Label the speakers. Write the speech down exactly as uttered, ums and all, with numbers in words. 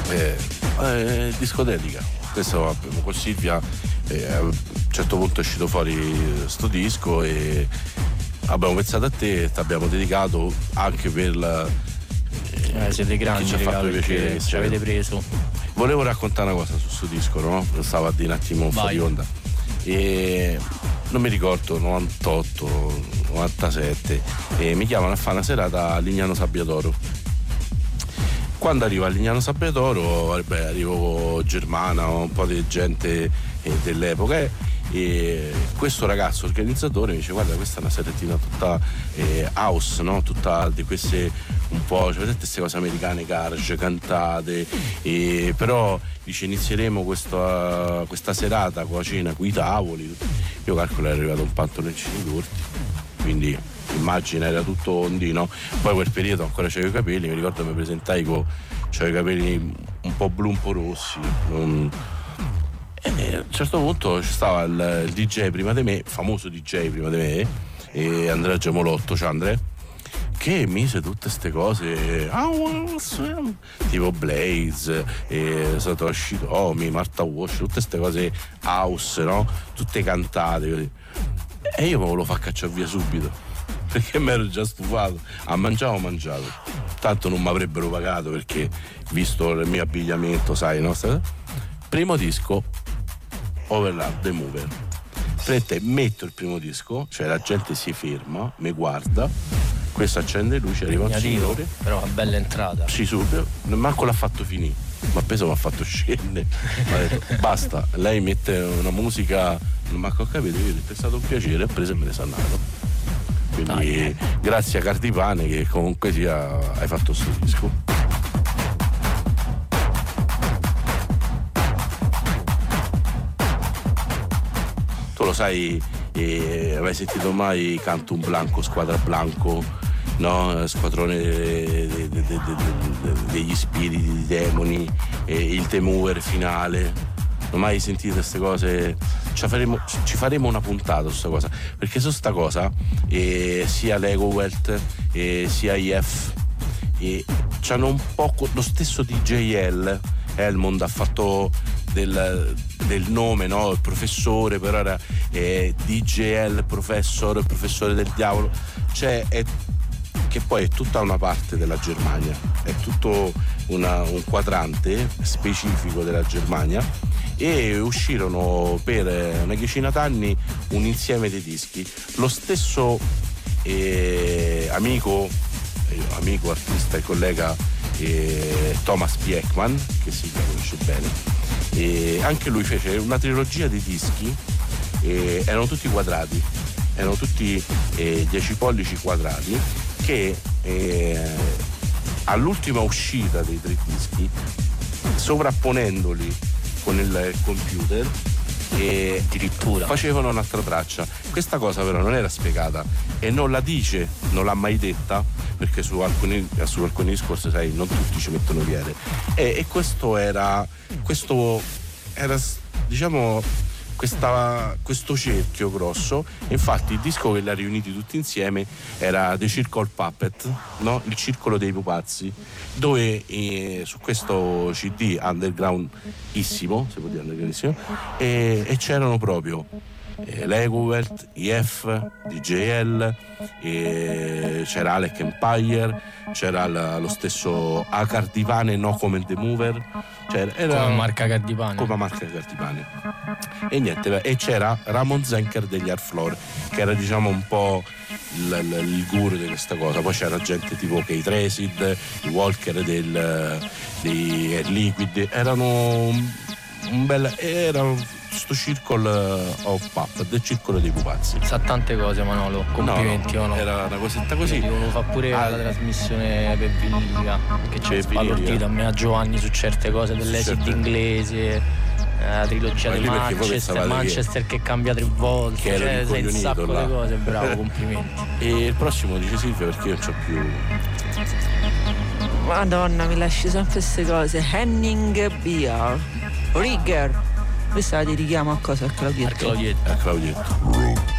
Speaker 1: eh, eh, discoteca. Questo abbiamo con Silvia, eh, a un certo punto è uscito fuori sto disco e abbiamo pensato a te e ti abbiamo dedicato anche per la,
Speaker 2: eh, siete grandi,
Speaker 1: ci ha fatto piacere
Speaker 2: che ci avete preso.
Speaker 1: Volevo raccontare una cosa su questo disco, no? Stavo a dire un attimo fuori onda e non mi ricordo, novantotto novantasette, e mi chiamano a fare una serata a Lignano Sabbiadoro. Quando arrivo a Lignano Sabbiadoro, vabbè, arrivo Germana, un po' di gente eh, dell'epoca eh, e questo ragazzo organizzatore mi dice: guarda, questa è una seratina tutta eh, house, no? Tutta di queste un po', cioè, vedete queste cose americane, garage, cantate, e, però dice inizieremo questa, questa serata con la cena, con i tavoli. Io calcolo è arrivato un pantaloncino corti, quindi immagina era tutto ondino. Poi quel periodo ancora c'avevo i capelli, mi ricordo mi presentai con c'avevo i capelli un po' blu, un po' rossi, non... e a un certo punto ci stava il, il D J prima di me, famoso D J prima di me, e Andrea Gemolotto, cioè Andrea, che mise tutte queste cose tipo Blaze, eh, Satoshi Tomi, Martha Wash, tutte queste cose house, no? Tutte cantate così. E io me lo fa cacciare via subito, perché mi ero già stufato. A mangiare ho mangiato, tanto non mi avrebbero pagato, perché visto il mio abbigliamento, sai, no? Primo disco, Overlap, The Mover. Prete, metto il primo disco, cioè la gente si ferma, mi guarda, questo accende luce, arriva un signore,
Speaker 2: però una bella entrata.
Speaker 1: Sì, subito, manco l'ha fatto finire, mi ha preso, mi ha fatto scendere, mi ha detto basta, lei mette una musica, non manco ho capito, io ho detto è stato un piacere, ho preso e me ne sono andato. Quindi Dai. Grazie a Cardipane che comunque sia hai fatto questo disco. Tu lo sai, eh, hai sentito mai Cantum Blanco, Squadra Blanco, no? Squadrone de, de, de, de, de, degli spiriti, di demoni, eh, il The Mover finale? Non mai sentito queste cose? Ci faremo, ci faremo una puntata su questa cosa, perché su sta cosa eh, sia Lego Welt eh, sia I F eh, c'hanno un po' lo stesso D J L. Helmond ha fatto del, del nome, no? Il professore, però era eh, D J L, professor, professore del diavolo, cioè è, che poi è tutta una parte della Germania, è tutto una, un quadrante specifico della Germania, e uscirono per una decina d'anni un insieme di dischi. Lo stesso eh, amico, eh, amico artista e collega eh, Thomas Pieckman, che si conosce bene, e anche lui fece una trilogia di dischi, eh, erano tutti quadrati, erano tutti eh, dieci pollici quadrati, che eh, all'ultima uscita dei tre dischi, sovrapponendoli con il computer, e addirittura facevano un'altra traccia. Questa cosa però non era spiegata e non la dice, non l'ha mai detta, perché su alcuni, su alcuni discorsi, sai, non tutti ci mettono piede, e, e questo era questo era diciamo questa, questo cerchio grosso. Infatti il disco che li ha riuniti tutti insieme era The Circle Puppet, no? Il circolo dei pupazzi, dove eh, su questo C D undergroundissimo, si può dire undergroundissimo, e, e c'erano proprio eh, Lego Welt, I F, D J L, eh, c'era Alec Empire, c'era la, lo stesso A Cardipane, no come The Mover, cioè, era
Speaker 2: come marca Cardipane,
Speaker 1: come marca Cardipane, e niente, e c'era Ramon Zenker degli Arflor, che era diciamo un po' il, il, il guru di questa cosa. Poi c'era gente tipo Kate Resid, i Walker del, dei Air Liquid, erano un, un bel, era sto circle of puppet, del circolo dei pupazzi.
Speaker 2: Sa tante cose Manolo, complimenti.
Speaker 1: No, no,
Speaker 2: Manolo.
Speaker 1: era una cosetta così.
Speaker 2: Devono fare pure ah, la trasmissione per Viliga, che c'è spallordito a me a Giovanni su certe cose dell'esito certe... inglese, la trilogia di Manchester, Manchester che... che cambia tre volte, che cioè, sei un sacco di cose, bravo, complimenti.
Speaker 1: E il prossimo dice Silvia, perché io non c'ho più.
Speaker 3: Madonna, mi lasci sempre queste cose. Henning Beer, Rigger. Questa la dedichiamo a cosa? A Claudietto.
Speaker 2: A Claudietto.
Speaker 1: A Claudietto.